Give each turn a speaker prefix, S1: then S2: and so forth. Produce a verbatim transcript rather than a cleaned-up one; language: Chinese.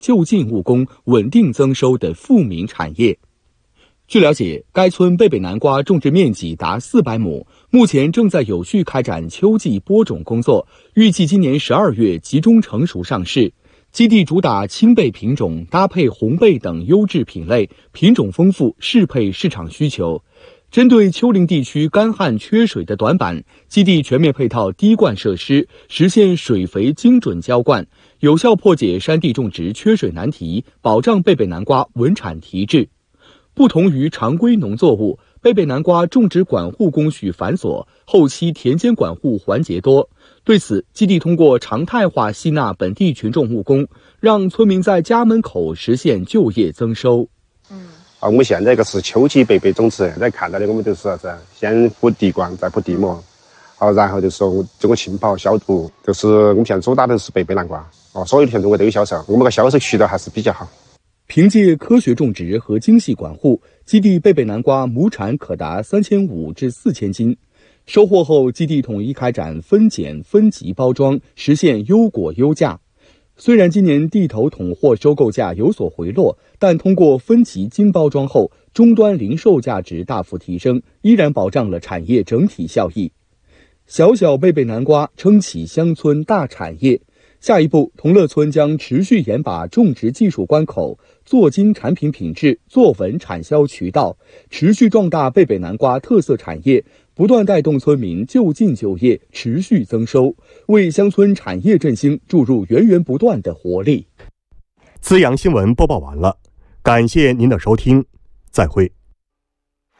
S1: 就近务工、稳定增收的富民产业。据了解，该村贝贝南瓜种植面积达四百亩，目前正在有序开展秋季播种工作，预计今年十二月集中成熟上市。基地主打青贝品种，搭配红贝等优质品类，品种丰富，适配市场需求。针对丘陵地区干旱缺水的短板，基地全面配套滴灌设施，实现水肥精准浇灌，有效破解山地种植缺水难题，保障贝贝南瓜稳产提质。不同于常规农作物，贝贝南瓜种植管护工序繁琐，后期田间管护环节多。对此，基地通过常态化吸纳本地群众务工，让村民在家门口实现就业增收。
S2: 嗯，啊，我们现在这个是秋季贝贝种植，现在看到的我们就是啥子？先铺地灌，再铺地膜，好，然后就是经过浸泡消毒，就是我们现在主打的是贝贝南瓜，哦，所有的全中国都有销售，我们的销售渠道还是比较好。
S1: 凭借科学种植和精细管护，基地贝贝南瓜亩产可达三千五至四千斤。收获后，基地统一开展分拣分级包装，实现优果优价。虽然今年地头统货收购价有所回落，但通过分级精包装后，终端零售价值大幅提升，依然保障了产业整体效益。小小贝贝南瓜撑起乡村大产业。下一步，同乐村将持续严把种植技术关口，做精产品品质，做稳产销渠道，持续壮大贝贝南瓜特色产业，不断带动村民就近就业，持续增收，为乡村产业振兴注入源源不断的活力。
S3: 资阳新闻播报完了，感谢您的收听，再会。